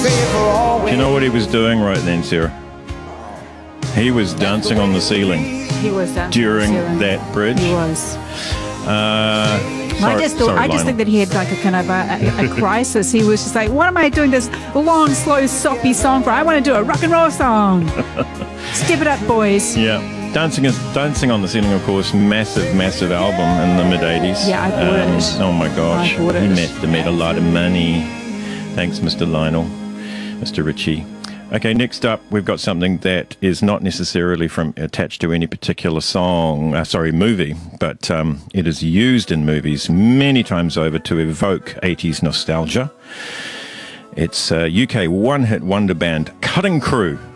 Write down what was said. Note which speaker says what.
Speaker 1: Do you know what he was doing right then, Sarah? He was dancing on the ceiling
Speaker 2: He was dancing
Speaker 1: during
Speaker 2: on the ceiling.
Speaker 1: that bridge.
Speaker 2: He was.
Speaker 1: Sorry,
Speaker 2: I just
Speaker 1: Lionel.
Speaker 2: think that he had like a kind of a crisis. He was just like, what am I doing this long, slow, soppy song for? I want to do a rock and roll song. Step it up, boys.
Speaker 1: Yeah. Dancing on the Ceiling, of course, massive album in the mid-'80s.
Speaker 2: Yeah, I bought it.
Speaker 1: Oh my gosh.
Speaker 2: I bought it.
Speaker 1: He must have made a lot of money. Thanks, Mr. Lionel, Mr. Ritchie. Okay, next up, we've got something that is not necessarily attached to any particular movie, but it is used in movies many times over to evoke 80s nostalgia. It's UK one-hit wonder band Cutting Crew.